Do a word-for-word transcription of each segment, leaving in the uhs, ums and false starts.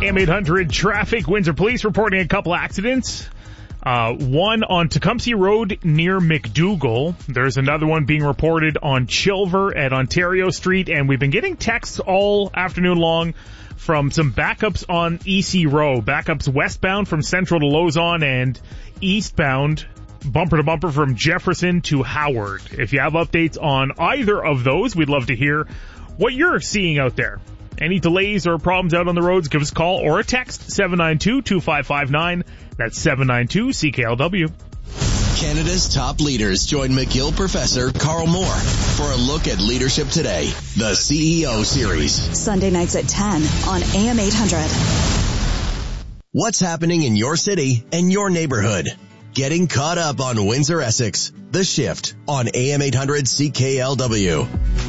A M eight hundred traffic. Windsor Police reporting a couple accidents. Uh, one on Tecumseh Road near McDougall. There's another one being reported on Chilver at Ontario Street. And we've been getting texts all afternoon long from some backups on E C Row. Backups westbound from Central to Lausanne and eastbound bumper to bumper from Jefferson to Howard. If you have updates on either of those, we'd love to hear what you're seeing out there. Any delays or problems out on the roads, give us a call or a text, seven nine two, two five five nine. That's seven nine two C K L W. Canada's top leaders join McGill professor Carl Moore for a look at leadership today, the C E O series. Sunday nights at ten on A M eight hundred. What's happening in your city and your neighborhood? Getting caught up on Windsor Essex. The Shift on A M eight hundred C K L W.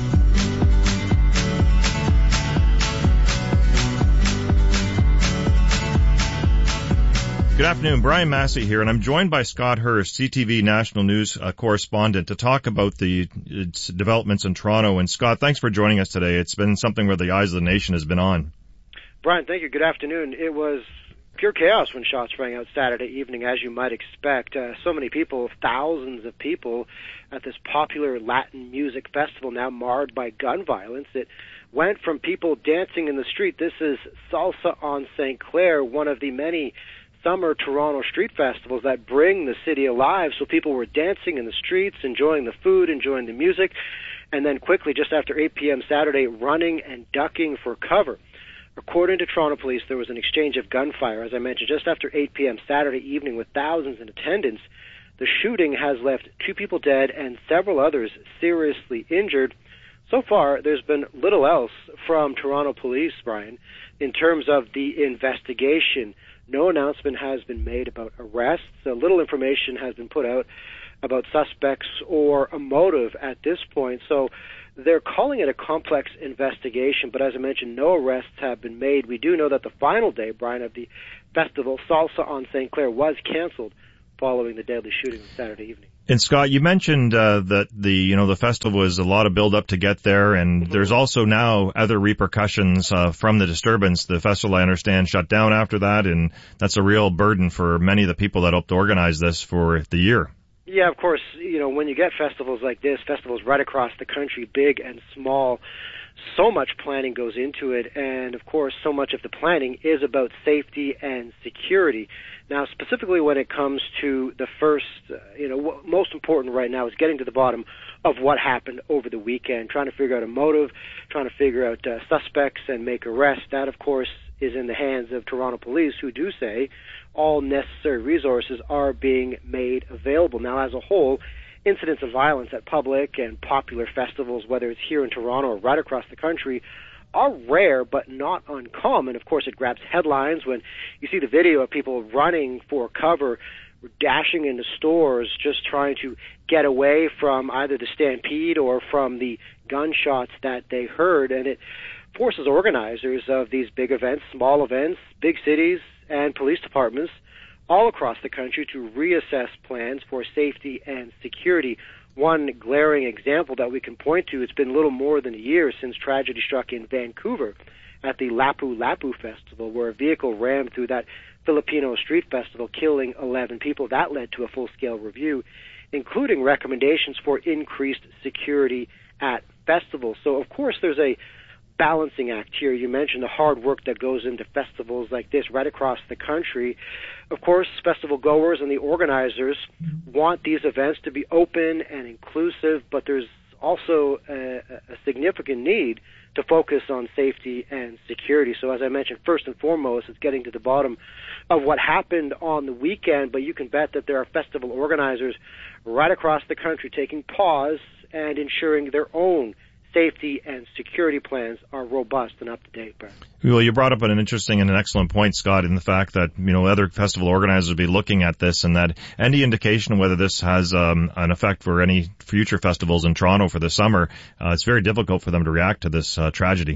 Good afternoon, Brian Massey here, and I'm joined by Scott Hurst, C T V National News uh, correspondent, to talk about the uh, developments in Toronto. And Scott, thanks for joining us today. It's been something where the eyes of the nation has been on. Brian, thank you. Good afternoon. It was pure chaos when shots rang out Saturday evening, as you might expect. Uh, so many people, thousands of people at this popular Latin music festival now marred by gun violence. It went from people dancing in the street. This is Salsa on Saint Clair, one of the many summer Toronto street festivals that bring the city alive. So people were dancing in the streets, enjoying the food, enjoying the music, and then quickly, just after eight p.m. Saturday, running and ducking for cover. According to Toronto Police, there was an exchange of gunfire, as I mentioned, just after eight p.m. Saturday evening with thousands in attendance. The shooting has left two people dead and several others seriously injured. So far, there's been little else from Toronto Police, Brian, in terms of the investigation. No announcement has been made about arrests. Uh, little information has been put out about suspects or a motive at this point. So they're calling it a complex investigation, but as I mentioned, no arrests have been made. We do know that the final day, Brian, of the festival, Salsa on Saint Clair, was canceled following the deadly shooting on Saturday evening. And Scott, you mentioned uh, that the you know the festival was a lot of build up to get there, and mm-hmm. there's also now other repercussions uh, from the disturbance. The festival, I understand, shut down after that, and that's a real burden for many of the people that helped organize this for the year. Yeah, of course. You know, when you get festivals like this, festivals right across the country, big and small, so much planning goes into it, and of course, so much of the planning is about safety and security. Now, specifically when it comes to the first, uh, you know, what most important right now is getting to the bottom of what happened over the weekend, trying to figure out a motive, trying to figure out uh, suspects and make arrests. That, of course, is in the hands of Toronto Police, who do say all necessary resources are being made available. Now, as a whole, incidents of violence at public and popular festivals, whether it's here in Toronto or right across the country, are rare but not uncommon. Of course, it grabs headlines when you see the video of people running for cover, dashing into stores, just trying to get away from either the stampede or from the gunshots that they heard. And it forces organizers of these big events, small events, big cities, and police departments all across the country to reassess plans for safety and security. One glaring example that we can point to, it's been little more than a year since tragedy struck in Vancouver at the Lapu Lapu Festival, where a vehicle rammed through that Filipino street festival, killing eleven people. That led to a full-scale review, including recommendations for increased security at festivals. So, of course, there's a balancing act here. You mentioned the hard work that goes into festivals like this right across the country. Of course, festival goers and the organizers want these events to be open and inclusive, but there's also a, a significant need to focus on safety and security. So as I mentioned, first and foremost, it's getting to the bottom of what happened on the weekend, but you can bet that there are festival organizers right across the country taking pause and ensuring their own safety and security plans are robust and up to date, Brett. Well, you brought up an interesting and an excellent point, Scott, in the fact that, you know, other festival organizers will be looking at this, and that any indication of whether this has um, an effect for any future festivals in Toronto for the summer, uh, it's very difficult for them to react to this uh, tragedy.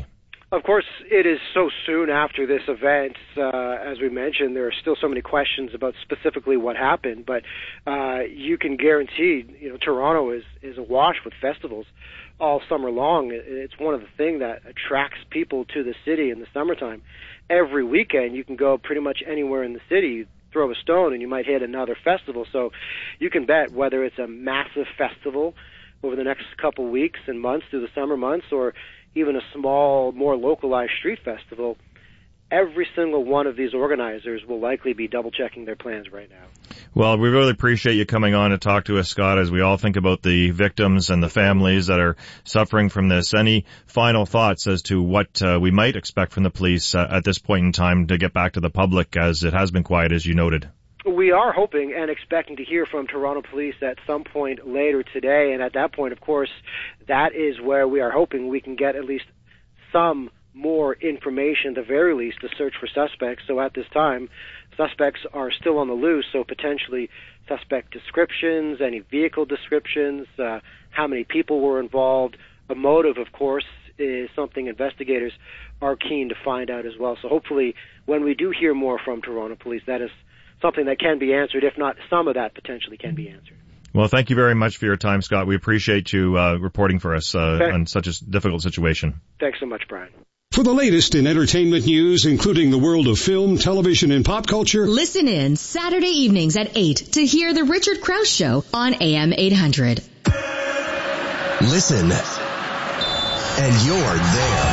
Of course, it is so soon after this event. Uh, as we mentioned, there are still so many questions about specifically what happened, but uh, you can guarantee, you know, Toronto is, is awash with festivals all summer long. It's one of the things that attracts people to the city in the summertime. Every weekend, you can go pretty much anywhere in the city, throw a stone, and you might hit another festival. So you can bet whether it's a massive festival over the next couple weeks and months through the summer months, or even a small, more localized street festival, every single one of these organizers will likely be double-checking their plans right now. Well, we really appreciate you coming on to talk to us, Scott, as we all think about the victims and the families that are suffering from this. Any final thoughts as to what uh, we might expect from the police uh, at this point in time to get back to the public, as it has been quiet, as you noted? We are hoping and expecting to hear from Toronto Police at some point later today, and at that point, of course, that is where we are hoping we can get at least some more information, at the very least, to search for suspects. So at this time, suspects are still on the loose, so potentially suspect descriptions, any vehicle descriptions, uh, how many people were involved. A motive, of course, is something investigators are keen to find out as well. So hopefully, when we do hear more from Toronto Police, that is something that can be answered. If not, some of that potentially can be answered. Well, thank you very much for your time, Scott. We appreciate you uh, reporting for us uh, okay. on such a difficult situation. Thanks so much, Brian. For the latest in entertainment news, including the world of film, television, and pop culture, listen in Saturday evenings at eight to hear The Richard Krause Show on A M eight hundred. Listen, and you're there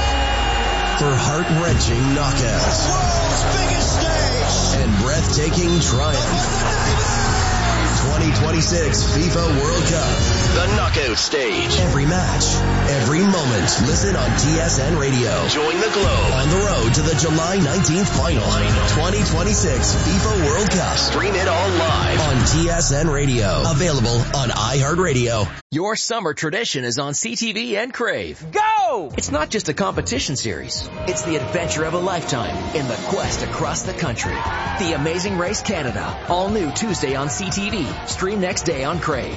for heart-wrenching knockouts. World's biggest stage. And breathtaking triumph. twenty twenty-six FIFA World Cup. The knockout stage. Every match, every moment. Listen on T S N Radio. Join the globe on the road to the July nineteenth final. twenty twenty-six FIFA World Cup. Stream it all live on T S N Radio. Available on iHeartRadio. Your summer tradition is on C T V and Crave. Go! It's not just a competition series. It's the adventure of a lifetime in the quest across the country. The Amazing Race Canada. All new Tuesday on C T V. Stream next day on Crave.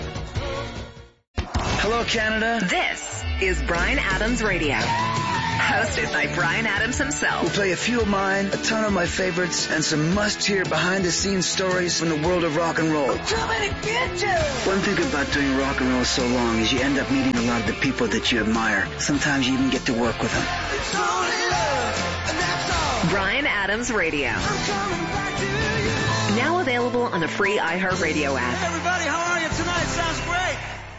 Hello, Canada. This is Bryan Adams Radio. Hosted by Bryan Adams himself. We'll play a few of mine, a ton of my favorites, and some must-hear behind-the-scenes stories from the world of rock and roll. I'm coming to get you! One thing about doing rock and roll so long is you end up meeting a lot of the people that you admire. Sometimes you even get to work with them. It's only love, and that's all. Bryan Adams Radio. I'm coming back to you. Now available on the free iHeartRadio app. Hey everybody, how are you tonight? Sounds great.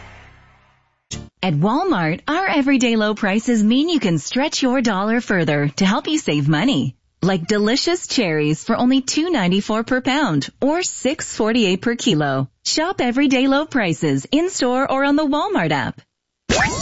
At Walmart, our everyday low prices mean you can stretch your dollar further to help you save money. Like delicious cherries for only two ninety-four per pound or six forty-eight per kilo. Shop everyday low prices in-store or on the Walmart app.